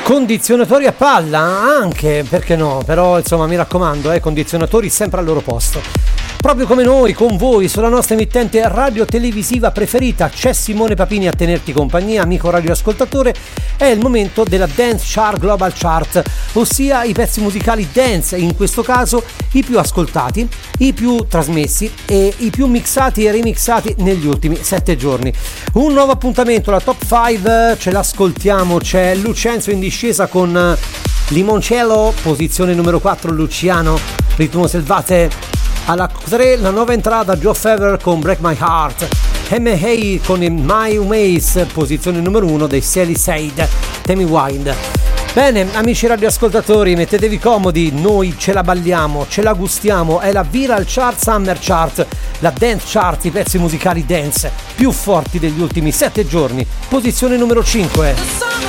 Condizionatori a palla, anche, perché no? Però insomma mi raccomando, condizionatori sempre al loro posto. Proprio come noi, con voi, sulla nostra emittente radio-televisiva preferita. C'è Simone Papini a tenerti compagnia, amico radioascoltatore. È il momento della Dance Chart Global Chart, ossia i pezzi musicali dance, in questo caso i più ascoltati, i più trasmessi e i più mixati e remixati negli ultimi 7 giorni. Un nuovo appuntamento, la Top 5, ce l'ascoltiamo. C'è Lucenzio in discesa con Limoncello, posizione numero 4 Luciano, Ritmo Selvate. Alla 3 la nuova entrata Joe Fever con Break My Heart, M.A. con My Ways, posizione numero 1 dei Sally Said, Tammy Wind. Bene, amici radioascoltatori, mettetevi comodi, noi ce la balliamo, ce la gustiamo, è la Viral Chart Summer Chart, la Dance Chart, i pezzi musicali dance più forti degli ultimi 7 giorni, posizione numero 5.